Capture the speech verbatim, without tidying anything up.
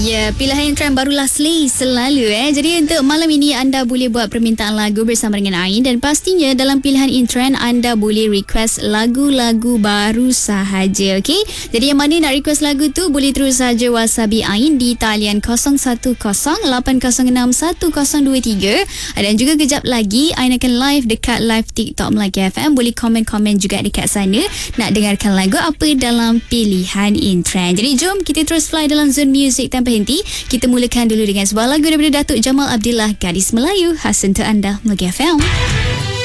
Ya, pilihan yang trend baru Lasli selalu eh. Jadi untuk malam ini anda boleh buat permintaan lagu bersama dengan Ain, dan pastinya dalam pilihan in trend anda boleh request lagu-lagu baru sahaja, okey? Jadi yang mana nak request lagu tu boleh terus saja WhatsApp Ain di talian kosong satu kosong lapan kosong enam satu kosong dua tiga, dan juga kejap lagi Ain akan live dekat live TikTok Melaka F M. Boleh komen-komen juga dekat sana nak dengarkan lagu apa dalam pilihan in trend. Jadi jom kita terus fly dalam zone music tanpa henti. Kita mulakan dulu dengan sebuah lagu daripada Datuk Jamal Abdillah, Gadis Melayu, khas untuk anda Melaka F M.